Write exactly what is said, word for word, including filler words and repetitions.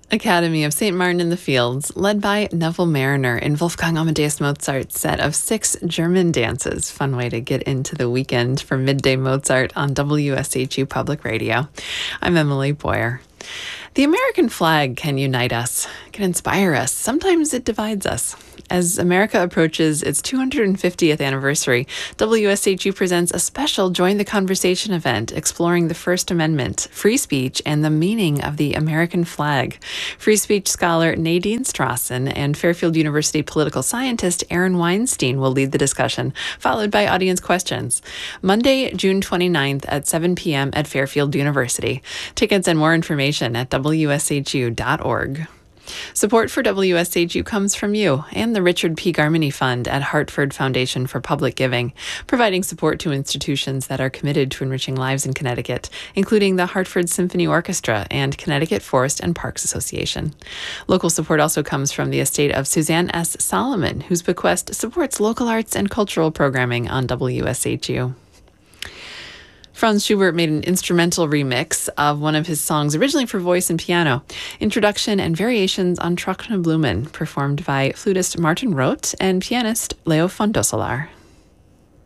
Academy of Saint Martin in the Fields, led by Neville Mariner in Wolfgang Amadeus Mozart's set of six German dances. Fun way to get into the weekend for Midday Mozart on W S H U Public Radio. I'm Emily Boyer. The American flag can unite us, can inspire us. Sometimes it divides us. As America approaches its two hundred fiftieth anniversary, W S H U presents a special Join the Conversation event exploring the First Amendment, free speech, and the meaning of the American flag. Free speech scholar Nadine Strawson and Fairfield University political scientist Aaron Weinstein will lead the discussion, followed by audience questions. Monday, June twenty-ninth at seven p.m. at Fairfield University. Tickets and more information at W S H U dot org. Support for W S H U comes from you and the Richard P. Garmany Fund at Hartford Foundation for Public Giving, providing support to institutions that are committed to enriching lives in Connecticut, including the Hartford Symphony Orchestra and Connecticut Forest and Parks Association. Local support also comes from the estate of Suzanne S. Solomon, whose bequest supports local arts and cultural programming on W S H U. Franz Schubert made an instrumental remix of one of his songs originally for voice and piano, Introduction and Variations on Trockene Blumen, performed by flutist Martin Roth and pianist Leo von Dosselar.